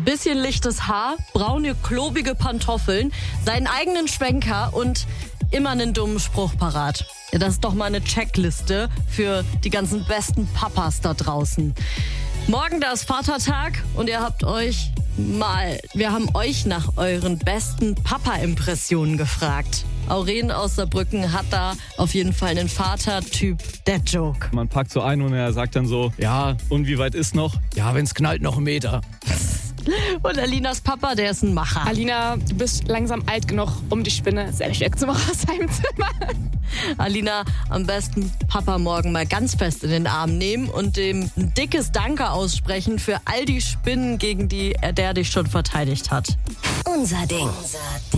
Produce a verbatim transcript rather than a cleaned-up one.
bisschen lichtes Haar, braune, klobige Pantoffeln, seinen eigenen Schwenker und immer einen dummen Spruch parat. Ja, das ist doch mal eine Checkliste für die ganzen besten Papas da draußen. Morgen, da ist Vatertag und ihr habt euch mal, wir haben euch nach euren besten Papa-Impressionen gefragt. Auren aus Saarbrücken hat da auf jeden Fall einen Vater-Typ Dad-Joke. Man packt so ein und er sagt dann so, ja, und wie weit ist noch? Ja, wenn's knallt, noch einen Meter. Und Alinas Papa, der ist ein Macher. Alina, du bist langsam alt genug, um die Spinne selbst wegzumachen aus deinem Zimmer. Alina, am besten Papa morgen mal ganz fest in den Arm nehmen und dem ein dickes Danke aussprechen für all die Spinnen, gegen die er der dich schon verteidigt hat. Unser Ding.